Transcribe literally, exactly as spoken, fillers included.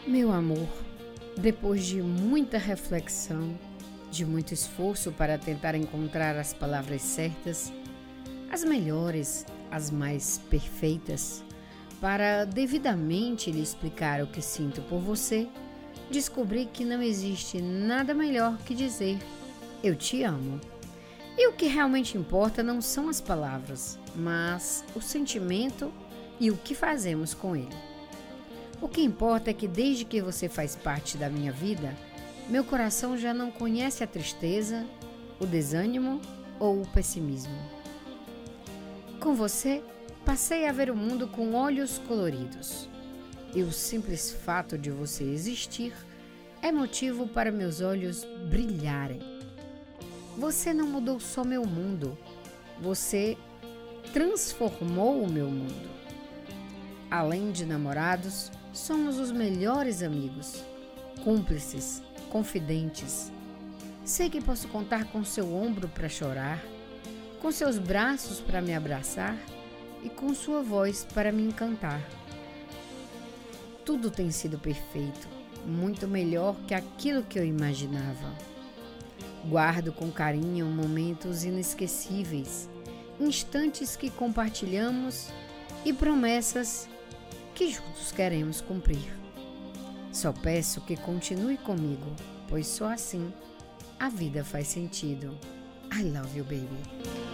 Meu amor, depois de muita reflexão, de muito esforço para tentar encontrar as palavras certas, as melhores, as mais perfeitas, para devidamente lhe explicar o que sinto por você, descobri que não existe nada melhor que dizer "eu te amo". E o que realmente importa não são as palavras, mas o sentimento e o que fazemos com ele. O que importa é que desde que você faz parte da minha vida, meu coração já não conhece a tristeza, o desânimo ou o pessimismo. Com você, passei a ver o mundo com olhos coloridos. E o simples fato de você existir é motivo para meus olhos brilharem. Você não mudou só meu mundo, você transformou o meu mundo. Além de namorados, somos os melhores amigos, cúmplices, confidentes. Sei que posso contar com seu ombro para chorar, com seus braços para me abraçar e com sua voz para me encantar. Tudo tem sido perfeito, muito melhor que aquilo que eu imaginava. Guardo com carinho momentos inesquecíveis, instantes que compartilhamos e promessas que juntos queremos cumprir. Só peço que continue comigo, pois só assim a vida faz sentido. I love you, baby.